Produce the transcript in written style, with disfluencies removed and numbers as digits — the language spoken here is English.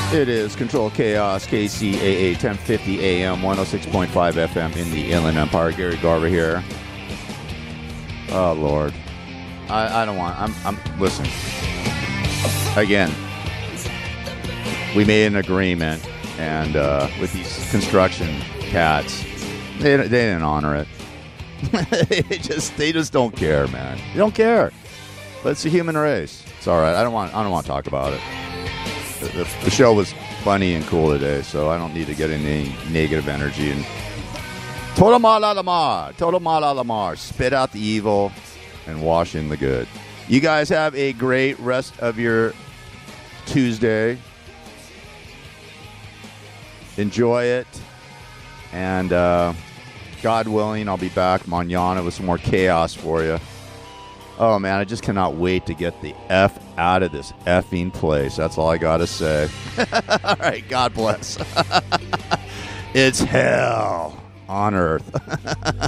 It is Control Chaos, KCAA 1050 AM, 106.5 FM in the Inland Empire. Gary Garver here. Oh, Lord. I don't want... Listen. Again, we made an agreement, and with these construction cats, they didn't honor it. they just don't care, man. They don't care. But it's the human race. It's all right. I don't want to talk about it. The show was funny and cool today, so I don't need to get any negative energy. And total mal spit out the evil and wash in the good. You guys have a great rest of your Tuesday. Enjoy it. And God willing, I'll be back mañana with some more chaos for you. Oh, man, I just cannot wait to get the F out of this effing place. That's all I got to say. All right, God bless. It's hell on earth.